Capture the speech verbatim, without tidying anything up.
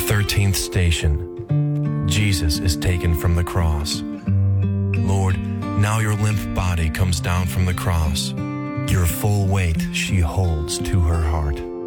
thirteenth station. Jesus is taken from the cross. Lord, now your limp body comes down from the cross. Your full weight she holds to her heart.